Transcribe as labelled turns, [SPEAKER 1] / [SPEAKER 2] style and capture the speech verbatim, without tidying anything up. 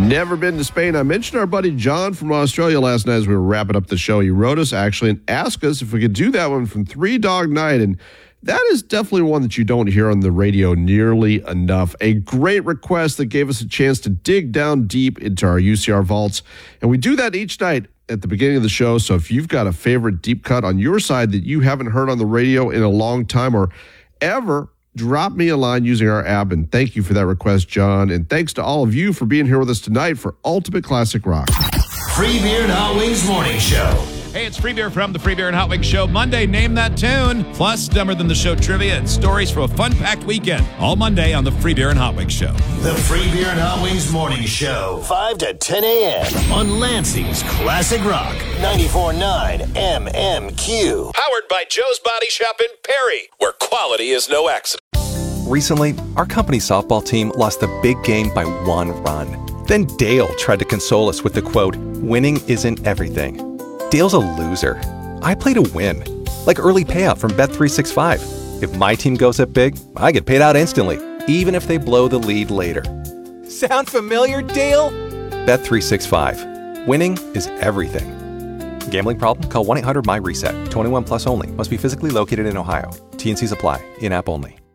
[SPEAKER 1] Never been to Spain. I mentioned our buddy John from Australia last night as we were wrapping up the show. He wrote us actually and asked us if we could do that one from Three Dog Night. And that is definitely one that you don't hear on the radio nearly enough. A great request that gave us a chance to dig down deep into our U C R vaults. And we do that each night at the beginning of the show. So if you've got a favorite deep cut on your side that you haven't heard on the radio in a long time or ever, drop me a line using our app, and thank you for that request, John. And thanks to all of you for being here with us tonight for Ultimate Classic Rock.
[SPEAKER 2] Free Beer and Hot Wings Morning Show.
[SPEAKER 3] Hey, it's Free Beer from the Free Beer and Hot Wings Show. Monday, Name That Tune. Plus, Dumber Than the Show trivia and stories for a fun-packed weekend. All Monday on the Free Beer and Hot Wings Show.
[SPEAKER 2] The Free Beer and Hot Wings Morning Show. five to ten a.m. on Lansing's Classic Rock. ninety-four point nine M M Q.
[SPEAKER 4] Powered by Joe's Body Shop in Perry, where quality is no accident.
[SPEAKER 5] Recently, our company softball team lost the big game by one run. Then Dale tried to console us with the quote, "Winning isn't everything." Dale's a loser. I play to win. Like early payout from Bet three sixty-five. If my team goes up big, I get paid out instantly, even if they blow the lead later. Sound familiar, Dale? Bet three sixty-five. Winning is everything. Gambling problem? Call one eight hundred M Y RESET. twenty-one plus only. Must be physically located in Ohio. T N Cs apply. In-app only.